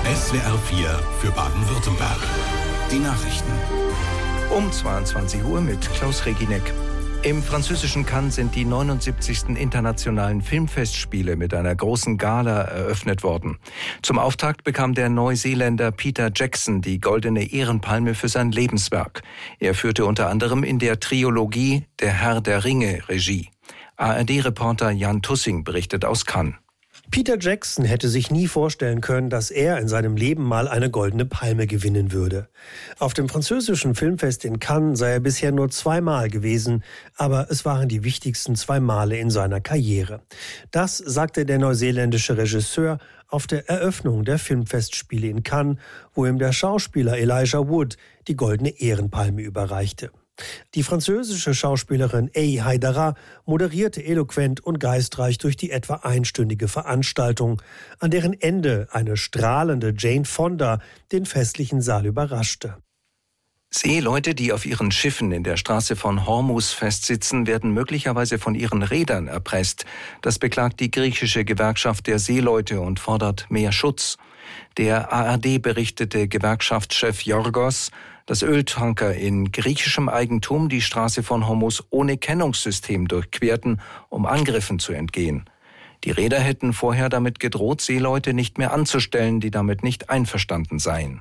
SWR 4 für Baden-Württemberg. Die Nachrichten. Um 22 Uhr mit Klaus Reginek. Im französischen Cannes sind die 79. Internationalen Filmfestspiele mit einer großen Gala eröffnet worden. Zum Auftakt bekam der Neuseeländer Peter Jackson die Goldene Ehrenpalme für sein Lebenswerk. Er führte unter anderem in der Trilogie Der Herr der Ringe Regie. ARD-Reporter Jan Tussing berichtet aus Cannes. Peter Jackson hätte sich nie vorstellen können, dass er in seinem Leben mal eine Goldene Palme gewinnen würde. Auf dem französischen Filmfest in Cannes sei er bisher nur 2-mal gewesen, aber es waren die wichtigsten 2 Male in seiner Karriere. Das sagte der neuseeländische Regisseur auf der Eröffnung der Filmfestspiele in Cannes, wo ihm der Schauspieler Elijah Wood die Goldene Ehrenpalme überreichte. Die französische Schauspielerin Aïe Haidara moderierte eloquent und geistreich durch die etwa einstündige Veranstaltung, an deren Ende eine strahlende Jane Fonda den festlichen Saal überraschte. Seeleute, die auf ihren Schiffen in der Straße von Hormuz festsitzen, werden möglicherweise von ihren Reedern erpresst. Das beklagt die griechische Gewerkschaft der Seeleute und fordert mehr Schutz. Der ARD berichtete Gewerkschaftschef Yorgos, dass Öltanker in griechischem Eigentum die Straße von Hormuz ohne Kennungssystem durchquerten, um Angriffen zu entgehen. Die Reeder hätten vorher damit gedroht, Seeleute nicht mehr anzustellen, die damit nicht einverstanden seien.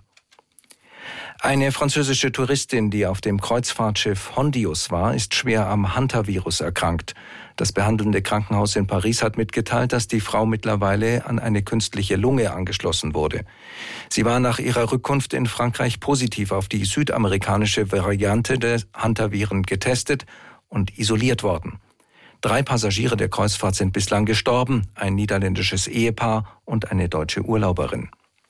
Eine französische Touristin, die auf dem Kreuzfahrtschiff Hondius war, ist schwer am Hantavirus erkrankt. Das behandelnde Krankenhaus in Paris hat mitgeteilt, dass die Frau mittlerweile an eine künstliche Lunge angeschlossen wurde. Sie war nach ihrer Rückkunft in Frankreich positiv auf die südamerikanische Variante der Hantaviren getestet und isoliert worden. 3 Passagiere der Kreuzfahrt sind bislang gestorben, ein niederländisches Ehepaar und eine deutsche Urlauberin.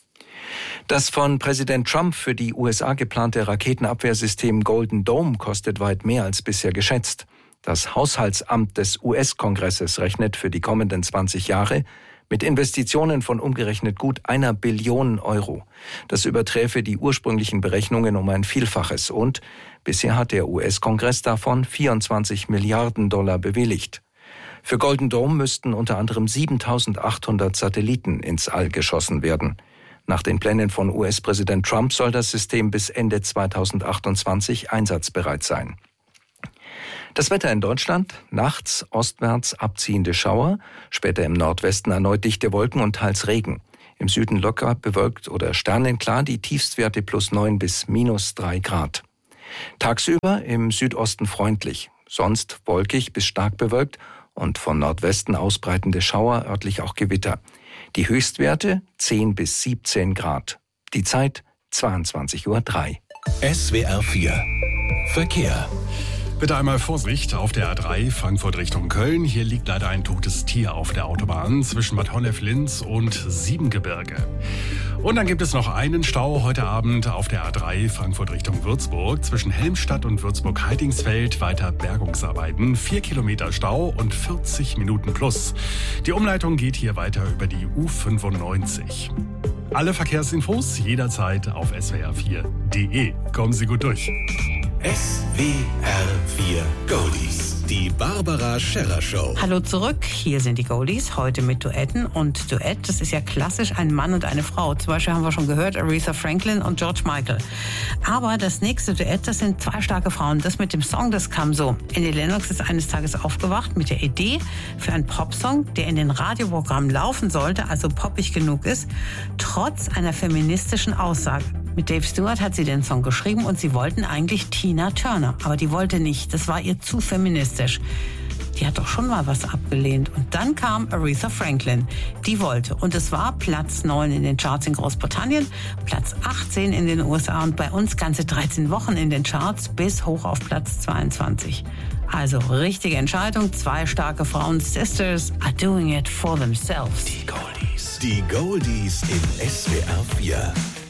Das von Präsident Trump für die USA geplante Raketenabwehrsystem Golden Dome kostet weit mehr als bisher geschätzt. Das Haushaltsamt des US-Kongresses rechnet für die kommenden 20 Jahre mit Investitionen von umgerechnet gut 1 Billion Euro. Das überträfe die ursprünglichen Berechnungen um ein Vielfaches und bisher hat der US-Kongress davon 24 Milliarden Dollar bewilligt. Für Golden Dome müssten unter anderem 7.800 Satelliten ins All geschossen werden. Nach den Plänen von US-Präsident Trump soll das System bis Ende 2028 einsatzbereit sein. Das Wetter in Deutschland: nachts ostwärts abziehende Schauer, später im Nordwesten erneut dichte Wolken und teils Regen. Im Süden locker bewölkt oder sternenklar, die Tiefstwerte +9 bis -3 Grad. Tagsüber im Südosten freundlich, sonst wolkig bis stark bewölkt und von Nordwesten ausbreitende Schauer, örtlich auch Gewitter. Die Höchstwerte 10 bis 17 Grad. Die Zeit 22:03 Uhr. SWR 4 Verkehr. Bitte einmal Vorsicht auf der A3 Frankfurt Richtung Köln. Hier liegt leider ein totes Tier auf der Autobahn zwischen Bad Honnef-Linz und Siebengebirge. Und dann gibt es noch einen Stau heute Abend auf der A3 Frankfurt Richtung Würzburg. Zwischen Helmstadt und Würzburg-Heidingsfeld weiter Bergungsarbeiten. 4 Kilometer Stau und 40 Minuten plus. Die Umleitung geht hier weiter über die U95. Alle Verkehrsinfos jederzeit auf swr4.de. Kommen Sie gut durch. SWR 4 Goldies. Die Barbara Scherrer Show. Hallo zurück, hier sind die Goldies, heute mit Duetten. Und Duett, das ist ja klassisch ein Mann und eine Frau. Zum Beispiel haben wir schon gehört, Aretha Franklin und George Michael. Aber das nächste Duett, das sind 2 starke Frauen. Das mit dem Song, das kam so. Annie Lennox ist eines Tages aufgewacht mit der Idee für einen Popsong, der in den Radioprogrammen laufen sollte, also poppig genug ist, trotz einer feministischen Aussage. Mit Dave Stewart hat sie den Song geschrieben und sie wollten eigentlich Tina Turner. Aber die wollte nicht, das war ihr zu feministisch. Die hat doch schon mal was abgelehnt. Und dann kam Aretha Franklin. Die wollte. Und es war Platz 9 in den Charts in Großbritannien, Platz 18 in den USA und bei uns ganze 13 Wochen in den Charts bis hoch auf Platz 22. Also richtige Entscheidung. 2 starke Frauen, Sisters, are doing it for themselves. Die Goldies. Die Goldies in SWR 4.